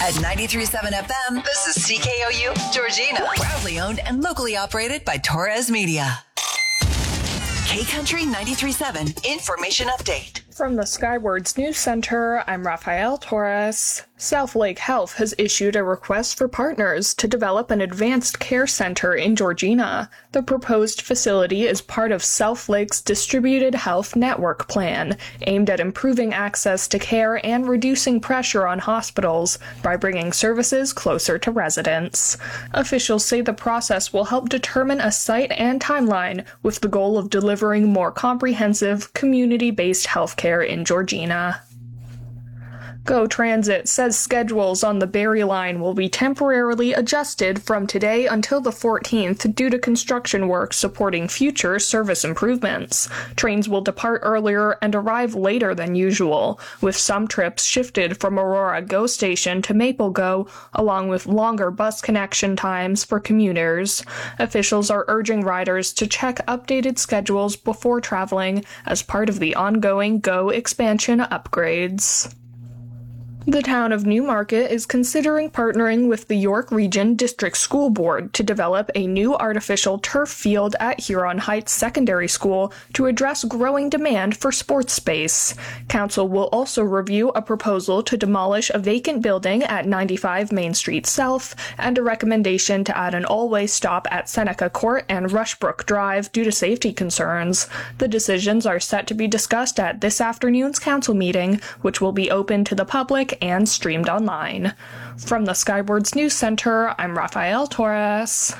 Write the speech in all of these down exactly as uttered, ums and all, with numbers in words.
At ninety-three point seven F M, this is C K O U Georgina. Proudly owned and locally operated by Torres Media. K-Country ninety-three point seven Information Update. From the Skywards News Center, I'm Rafael Torres. South Lake Health has issued a request for partners to develop an advanced care center in Georgina. The proposed facility is part of South Lake's Distributed Health Network Plan, aimed at improving access to care and reducing pressure on hospitals by bringing services closer to residents. Officials say the process will help determine a site and timeline with the goal of delivering more comprehensive, community-based healthcare in Georgina. Go Transit says schedules on the Barrie Line will be temporarily adjusted from today until the fourteenth due to construction work supporting future service improvements. Trains will depart earlier and arrive later than usual, with some trips shifted from Aurora GO Station to Maple GO, along with longer bus connection times for commuters. Officials are urging riders to check updated schedules before traveling as part of the ongoing GO expansion upgrades. The town of Newmarket is considering partnering with the York Region District School Board to develop a new artificial turf field at Huron Heights Secondary School to address growing demand for sports space. Council will also review a proposal to demolish a vacant building at ninety-five Main Street South and a recommendation to add an all-way stop at Seneca Court and Rushbrook Drive due to safety concerns. The decisions are set to be discussed at this afternoon's council meeting, which will be open to the public and streamed online. From the Skywards News Center, I'm Rafael Torres.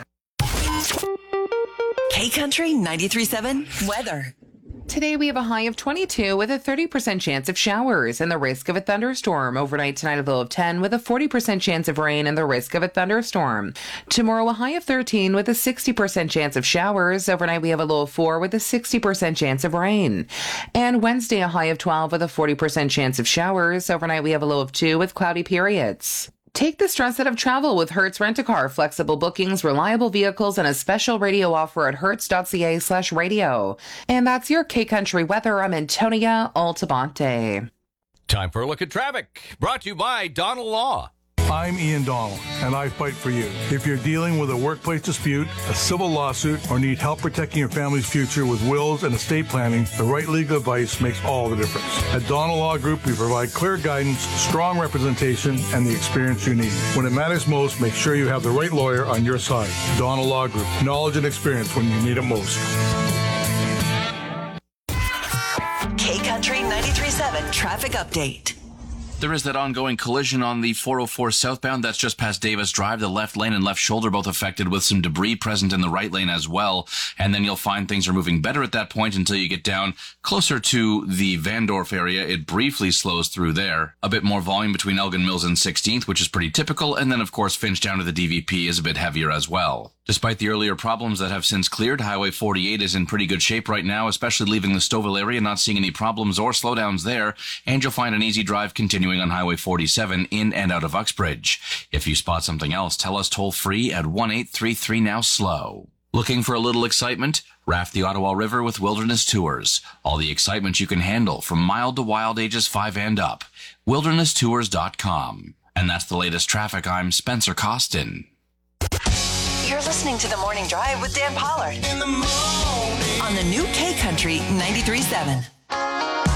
K-Country ninety-three point seven Weather. Today we have a high of twenty-two with a thirty percent chance of showers and the risk of a thunderstorm. Overnight tonight a low of ten with a forty percent chance of rain and the risk of a thunderstorm. Tomorrow a high of thirteen with a sixty percent chance of showers. Overnight we have a low of four with a sixty percent chance of rain. And Wednesday a high of twelve with a forty percent chance of showers. Overnight we have a low of two with cloudy periods. Take the stress out of travel with Hertz Rent-A-Car. Flexible bookings, reliable vehicles, and a special radio offer at hertz.ca slash radio. And that's your K-Country weather. I'm Antonia Altamonte. Time for a look at traffic. Brought to you by Donald Law. I'm Ian Donald, and I fight for you. If you're dealing with a workplace dispute, a civil lawsuit, or need help protecting your family's future with wills and estate planning, the right legal advice makes all the difference. At Donald Law Group, we provide clear guidance, strong representation, and the experience you need. When it matters most, make sure you have the right lawyer on your side. Donald Law Group, knowledge and experience when you need it most. K-Country ninety-three point seven Traffic Update. There is that ongoing collision on the four oh four southbound. That's just past Davis Drive. The left lane and left shoulder both affected with some debris present in the right lane as well. And then you'll find things are moving better at that point until you get down closer to the Vandorf area. It briefly slows through there. A bit more volume between Elgin Mills and sixteenth, which is pretty typical. And then, of course, Finch down to the D V P is a bit heavier as well. Despite the earlier problems that have since cleared, Highway forty-eight is in pretty good shape right now, especially leaving the Stouffville area, not seeing any problems or slowdowns there. And you'll find an easy drive continuing on Highway forty-seven in and out of Uxbridge. If you spot something else, tell us toll free at one eight three three now slow. Looking for a little excitement? Raft the Ottawa River with Wilderness Tours. All the excitement you can handle from mild to wild ages five and up. wilderness tours dot com. And that's the latest traffic. I'm Spencer Costin. You're listening to The Morning Drive with Dan Pollard. In the morning. On the new K-Country ninety-three point seven.